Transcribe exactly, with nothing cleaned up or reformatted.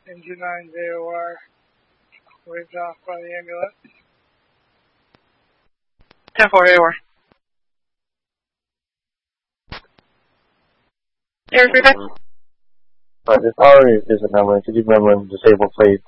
Engine nine J O R, waved off by the ambulance. ten four A O R. Air feedback. Uh, this hour is a number. Could you remember disabled plate